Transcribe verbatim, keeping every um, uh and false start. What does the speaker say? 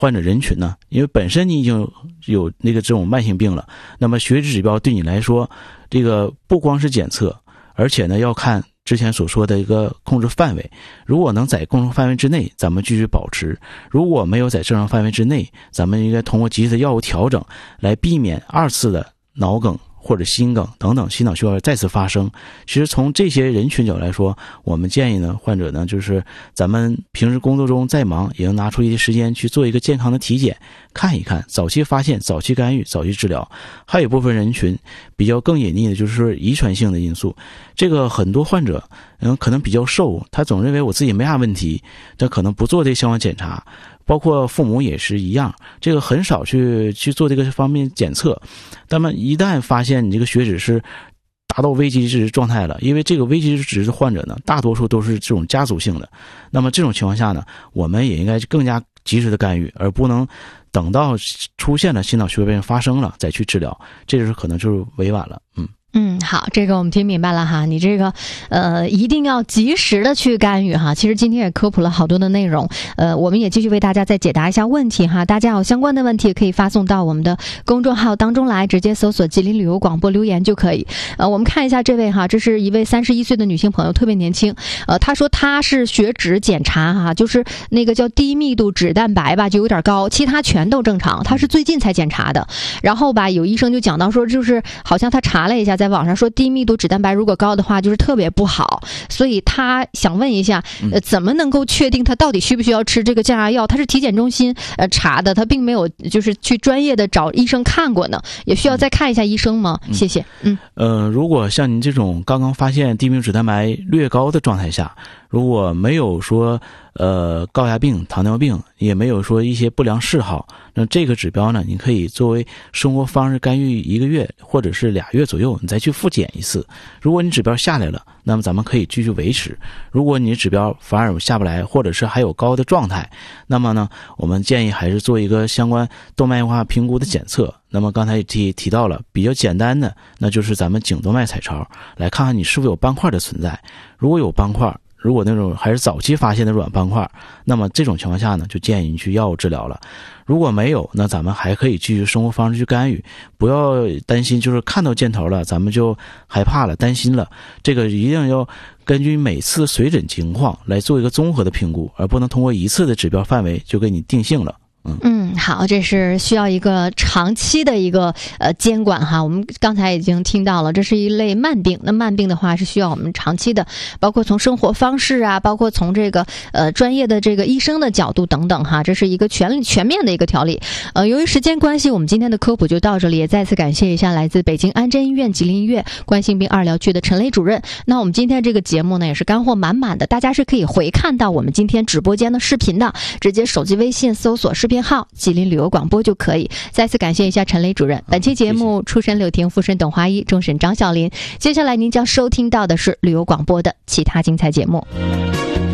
患者人群呢，因为本身你已经有那个这种慢性病了，那么血脂指标对你来说，这个不光是检测，而且呢要看之前所说的一个控制范围，如果能在控制范围之内，咱们继续保持；如果没有在正常范围之内，咱们应该通过及时的药物调整来避免二次的脑梗或者心梗等等心脑血管再次发生。其实从这些人群角度来说，我们建议呢，患者呢，就是咱们平时工作中再忙，也要拿出一些时间去做一个健康的体检，看一看，早期发现，早期干预，早期治疗。还有一部分人群比较更隐匿的就是遗传性的因素，这个很多患者嗯可能比较瘦，他总认为我自己没啥问题，但可能不做这个相关检查。包括父母也是一样，这个很少去去做这个方面检测。那么一旦发现你这个血脂是达到危机值状态了，因为这个危机值的患者呢，大多数都是这种家族性的。那么这种情况下呢，我们也应该更加及时的干预，而不能等到出现了心脑血管病发生了再去治疗，这就是可能就是委婉了。嗯。 嗯，好，这个我们听明白了哈，你这个呃一定要及时的去干预哈。其实今天也科普了好多的内容，呃，我们也继续为大家再解答一下问题哈。大家有相关的问题可以发送到我们的公众号当中来，直接搜索吉林旅游广播留言就可以。呃，我们看一下这位哈，这是一位三十一岁的女性朋友，特别年轻。呃，她说她是血脂检查哈，就是那个叫低密度脂蛋白吧，就有点高，其他全都正常。她是最近才检查的，然后吧，有医生就讲到说，就是好像她查了一下。在网上说低密度脂蛋白如果高的话就是特别不好，所以他想问一下呃，怎么能够确定他到底需不需要吃这个降压药？他是体检中心呃查的，他并没有就是去专业的找医生看过呢，也需要再看一下医生吗？嗯、谢谢。嗯， 呃，如果像您这种刚刚发现低密度脂蛋白略高的状态下，如果没有说呃高压病、糖尿病，也没有说一些不良嗜好，那这个指标呢，你可以作为生活方式干预一个月或者是俩月左右，你再去复检一次。如果你指标下来了，那么咱们可以继续维持；如果你指标反而下不来，或者是还有高的状态，那么呢，我们建议还是做一个相关动脉硬化评估的检测。那么刚才也提提到了比较简单的，那就是咱们颈动脉彩超，来看看你是否有斑块的存在。如果有斑块，如果那种还是早期发现的软斑块，那么这种情况下呢，就建议你去药物治疗了。如果没有，那咱们还可以继续生活方式去干预，不要担心，就是看到箭头了，咱们就害怕了、担心了。这个一定要根据每次水准情况来做一个综合的评估，而不能通过一次的指标范围就给你定性了。嗯嗯，好，这是需要一个长期的一个呃监管哈。我们刚才已经听到了，这是一类慢病。那慢病的话是需要我们长期的，包括从生活方式啊，包括从这个呃专业的这个医生的角度等等哈，这是一个全全面的一个调理。呃，由于时间关系，我们今天的科普就到这里，也再次感谢一下来自北京安贞医院吉林医院冠心病二疗区的陈雷主任。那我们今天这个节目呢也是干货满满的，大家是可以回看到我们今天直播间的视频的，直接手机微信搜索视频号吉林旅游广播就可以。再次感谢一下陈雷主任。本期节目出身柳婷，复审董华一，终审张小林。接下来您将收听到的是旅游广播的其他精彩节目。